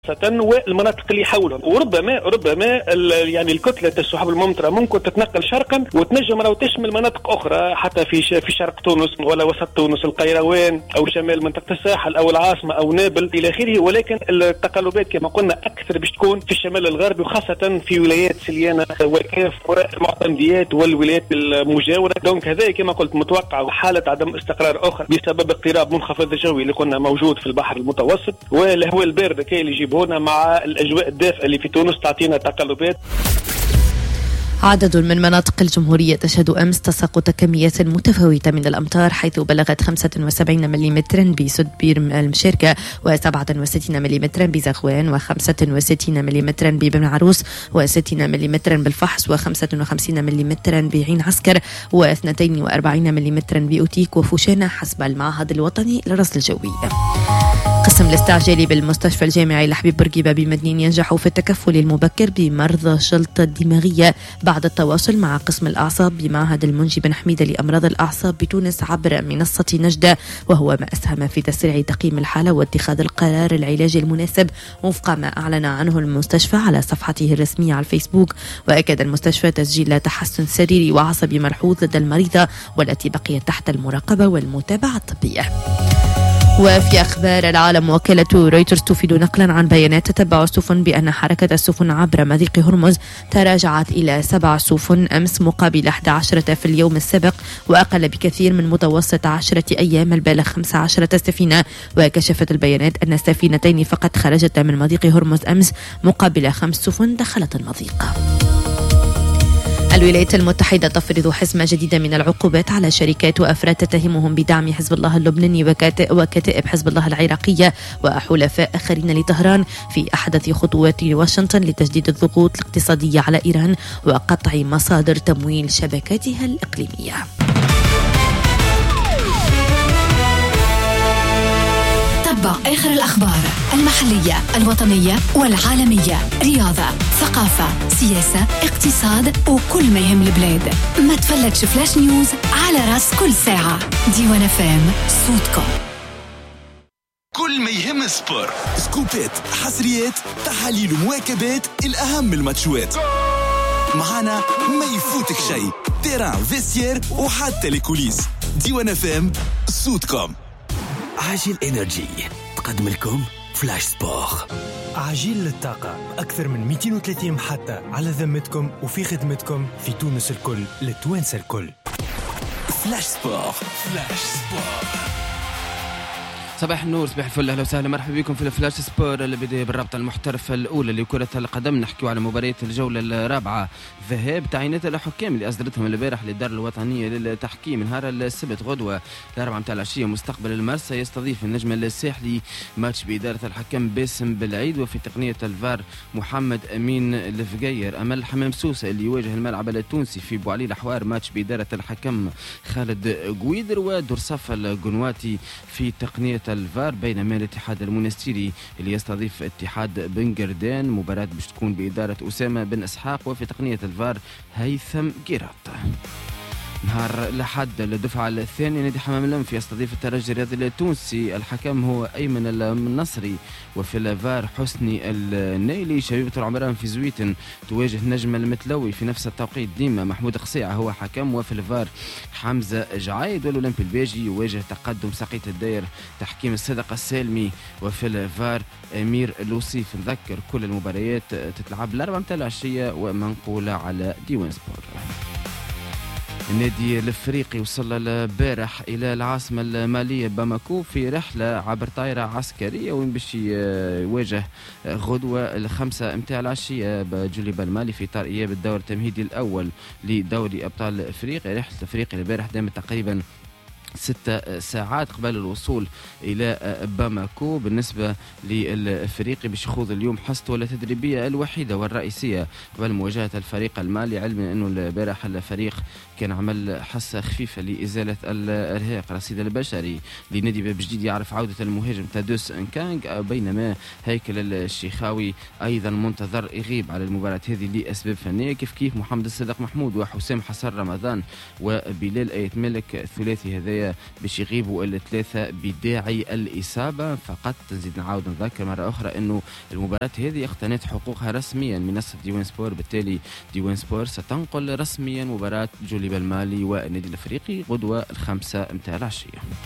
والمناطق اللي حولهم. وربما يعني الكتلة السحب الممطرة ممكن تتنقل شرقا وتنجم راهو تشمل مناطق أخرى حتى في شرق تونس ولا وسط تونس، القيروان أو شمال منطقة الساحل أو العاصمة أو نابل إلى آخره. ولكن التقلبات كما قلنا أكثر باش تكون في الشمال الغربي وخاصة في ولايات سليانة وكاف والمعتمديات والولايات المجاورة. دونك هذا كما قلت متوقع حالة عدم استقرار أخرى بسبب اقتراب منخفض الجوي اللي قلنا موجود في البحر المتوسط، والهواء البارد كي اللي يجيب هنا مع الأجواء الدافئة اللي في تونس تعطينا تقلبات. عدد من مناطق الجمهورية تشهد أمس تساقط كميات متفاوتة من الأمطار، حيث بلغت 75 ملم بسدبير المشاركة و67 ملم بزغوان و65 ملم ببن عروس و60 ملم بالفحص و55 ملم بعين عسكر و42 ملم بأوتيك وفوشانة حسب المعهد الوطني للرصد الجوي. قسم الاستعجالي بالمستشفى الجامعي لحبيب بورقيبة بمدنين ينجح في التكفل المبكر بمرضى الجلطة الدماغية بعد التواصل مع قسم الأعصاب بمعهد المنجي بن حميدة لأمراض الأعصاب بتونس عبر منصة نجدة، وهو ما أسهم في تسريع تقييم الحالة واتخاذ القرار العلاجي المناسب وفق ما أعلن عنه المستشفى على صفحته الرسمية على الفيسبوك. وأكد المستشفى تسجيل تحسن سريري وعصبي ملحوظ لدى المريضة والتي بقيت تحت المراقبة والمتابعة الطبية. وفي أخبار العالم، وكالة رويترز تفيد نقلا عن بيانات تتبع السفن بأن حركة السفن عبر مضيق هرمز تراجعت إلى 7 سفن أمس مقابل 11 في اليوم السابق، وأقل بكثير من متوسط 10 أيام البالغ 15 سفينة. وكشفت البيانات أن السفينتين فقط خرجتا من مضيق هرمز أمس مقابل 5 سفن دخلت المضيق. الولايات المتحدة تفرض حزمة جديدة من العقوبات على شركات وأفراد تتهمهم بدعم حزب الله اللبناني وكتائب حزب الله العراقية وحلفاء آخرين لطهران في أحدث خطوات واشنطن لتجديد الضغوط الاقتصادية على إيران وقطع مصادر تمويل شبكاتها الإقليمية. تتبع آخر الأخبار المحلية الوطنية والعالمية، رياضة، ثقافة، سياسة، اقتصاد وكل ما يهم البلاد. ما تفلتش فلاش نيوز على راس كل ساعة. ديوان فام، صوتكم. كل ما يهم السبور، سكوبات، حصريات، تحاليل ومواكبات الأهم الماتشات. معانا ما يفوتك شيء، تيران، فيستير وحتى الكوليس. ديوان فام، صوتكم. عاجل إنرجي تقدم لكم فلاش سبور. عجيل للطاقة، أكثر من 230 محطة على ذمتكم وفي خدمتكم في تونس الكل للتوانسة الكل. فلاش سبور. فلاش سبور. صباح النور، صباح الفل، اهلا وسهلا، مرحبا بكم في الفلاش سبور اللي بدا بالرابطه المحترفه الاولى لكره القدم. نحكيو على مباريات الجوله الرابعه، ذهاب تعيينات الحكام اللي اصدرتهم البارح للدار الوطنيه للتحكيم. نهار السبت غدوه الاربعه متاع العشيه مستقبل المرسى يستضيف النجم الساحلي ماتش باداره الحكم باسم بالعيد، وفي تقنيه الفار محمد امين الفقير. امل حمام سوسه اللي يواجه الملعب التونسي في بوعلي الحوار ماتش باداره الحكم خالد قويدر، ودرصف القنواتي في تقنيه الفار، بينما الاتحاد المنستيري اللي يستضيف اتحاد بن قردان مباراة باش تكون بإدارة أسامة بن إسحاق، وفي تقنية الفار هيثم قيراط. نهار الأحد الدفعة الثانية نادي حمام الأنف يستضيف الترجي الرياضي التونسي، الحكم هو أيمن النصري، وفي الفار حسني النيلي. شبيبة العمران في زويتن تواجه نجم المتلوي في نفس التوقيت ديما، محمود قصيعة هو حكم، وفي الفار حمزة جعايد. والأولمبي الباجي يواجه تقدم سقيت الداير تحكيم الصدقة السالمي، وفي الفار أمير لوصيف. نذكر كل المباريات تتلعب الأربعة متاع العشية ومنقولة على ديوان سبور. النادي الافريقي وصل البارح الى العاصمه الماليه باماكو في رحله عبر طائره عسكريه، وين باش يواجه غدوه 5 متاع العشيه بجوليبا المالي في اطار اياب الدور التمهيدي الاول لدوري ابطال افريقيا. رحله الافريقي البارح دامت تقريبا 6 ساعات قبل الوصول إلى باماكو. بالنسبة للفريق باش يخوض اليوم حصته التدريبية الوحيدة والرئيسية قبل مواجهة الفريق المالي، علما أنه البارح الفريق كان عمل حصة خفيفة لإزالة الإرهاق. رصيد البشري لنادي باب جديد يعرف عودة المهاجم تادوس انكانغ، بينما هيكل الشيخاوي أيضا منتظر يغيب على المباراة هذه لأسباب فنية، كيف محمد الصدق محمود وحسام حسن رمضان وبلال آيت ملك الثلاثي هذايا هذايا باش يغيبوا الثلاثة بداعي الإصابة فقط. نزيد نعاود نذكر مرة أخرى أنه المباراة هذه اقتنت حقوقها رسميا منصة ديوان سبور، بالتالي ديوان سبور ستنقل رسميا مباراة جولي بالمالي والنادي الأفريقي غدوة 5 متاع العشية.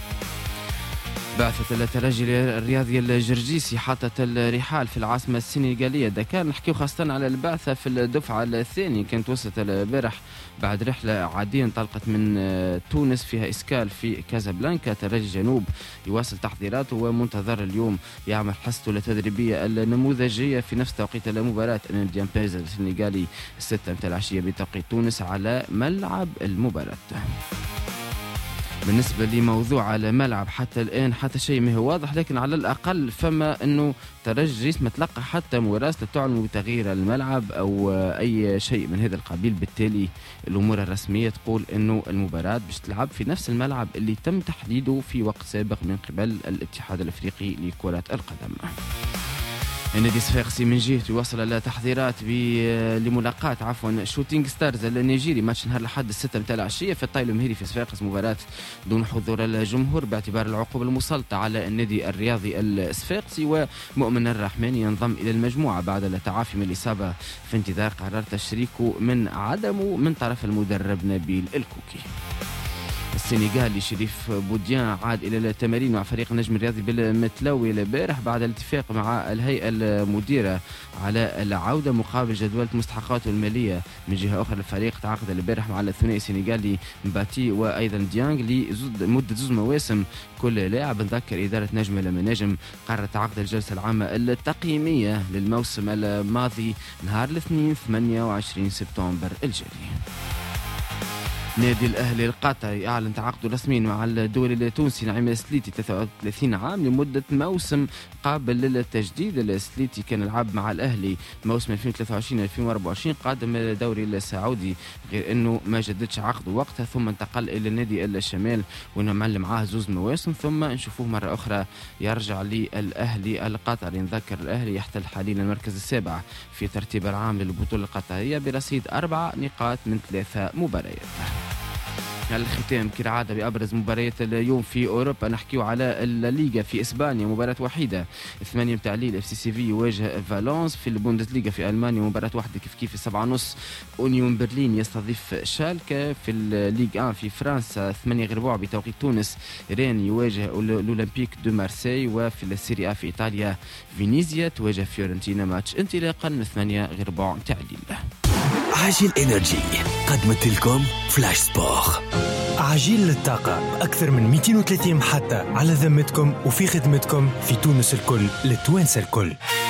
بعثة الترجي الرياضي الجرجيسي حطت الرحال في العاصمة السنغالية دكار. نحكيو خاصة على البعثة في الدفعة الثانية، كانت وصلت البارح بعد رحلة عادية انطلقت من تونس فيها إسكال في كازابلانكا. ترجي جنوب يواصل تحضيراته ومنتظر اليوم يعمل حصته التدريبية النموذجية في نفس توقيت المباراة أمام ديامبيز السنغالي 6 متاع العشية بتوقيت تونس على ملعب المباراة. بالنسبة لموضوع الملعب حتى الآن حتى شيء ما هو واضح، لكن على الأقل فما أنه ترجي ما تلقى حتى مراسلة تعلن بتغيير الملعب أو أي شيء من هذا القبيل. بالتالي الأمور الرسمية تقول أنه المباراة باش تلعب في نفس الملعب اللي تم تحديده في وقت سابق من قبل الاتحاد الأفريقي لكرة القدم. النادي الصفاقسي من جهته يواصل التحضيرات لملاقاة شوتينغ ستارز النيجيري ماتش نهار الأحد 6 متاع العشية في الطايل المهيري في صفاقس، مباراة دون حضور الجمهور باعتبار العقوبة المسلطة على النادي الرياضي الصفاقسي. ومؤمن الرحمن ينضم إلى المجموعة بعد التعافي من الإصابة في انتظار قرار تشريكه من عدمه من طرف المدرب نبيل الكوكي. السنغالي شريف بوديان عاد إلى التمارين مع فريق النجم الرياضي بالمتلوي البارح بعد الاتفاق مع الهيئة المديرة على العودة مقابل جدولة مستحقاته المالية. من جهة أخرى الفريق تعاقد البارح مع الثنائي السنغالي مباتي وأيضا ديانغ لمدة 2 مواسم كل لاعب. نذكر إدارة نجم المناجم قررت عقد الجلسة العامة التقييمية للموسم الماضي نهار الاثنين 28 سبتمبر الجاري. نادي الأهلي القطري أعلن تعاقده رسميا مع الدولي التونسي نعيم السليتي 33 عام لمدة موسم قابل للتجديد. السليتي كان يلعب مع الأهلي موسم 2023-2024 قادم الدوري السعودي، غير أنه ما جددش عقده وقتها ثم انتقل إلى نادي الشمال ونعمل معاه 2 مواسم ثم نشوفوه مرة أخرى يرجع للأهلي القطري. نذكر الأهلي يحتل حاليا المركز السابع في ترتيب العام للبطولة القطرية برصيد 4 نقاط من 3 مباريات. على الختام كالعادة بأبرز مباريات اليوم في أوروبا نحكيو على الليغا في إسبانيا مباراة وحيدة 8 متاع الليل اف سي سي في يواجه فالنس. في البوندسليغا في ألمانيا مباراة واحدة كيف 7:30 أونيون برلين يستضيف شالكة. في الليغ 1 في فرنسا 8:15 بتوقيت تونس رين يواجه الأولمبيك دو مارسي. وفي السيريا في إيطاليا فينيزيا تواجه فيورنتينا ماتش انطلاقا 8:15 متاع الليل. عاجل إنرجي قدمت لكم فلاش سبور. عجيل للطاقة أكثر من 230 محطة على ذمتكم وفي خدمتكم في تونس الكل للتوانسة الكل.